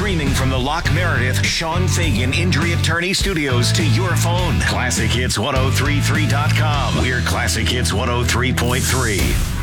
Streaming from the Loch Meredith Sean Fagan Injury Attorney Studios to your phone. ClassicHits1033.com. We're Classic Hits 103.3.